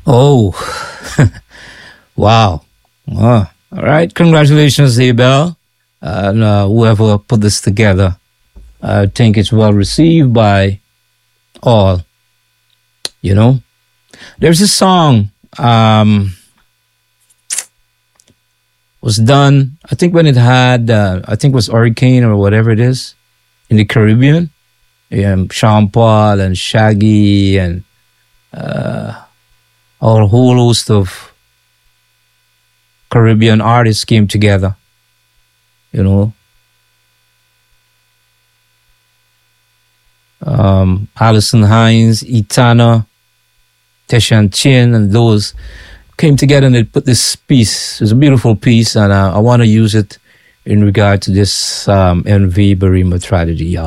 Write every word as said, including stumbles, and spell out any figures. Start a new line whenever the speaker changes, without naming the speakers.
Oh, wow. Oh, all right. Congratulations, Abel, and uh, whoever put this together. I think it's well received by all. You know, there's a song um, was done. I think when it had, uh, I think it was Hurricane or whatever it is in the Caribbean. Um, Sean Paul and Shaggy and uh, a whole host of Caribbean artists came together. You know, um, Alison Hines, Etana, Teshan Chin, and those came together and they put this piece. It's a beautiful piece, and uh, I want to use it in regard to this um, M V Barima tragedy.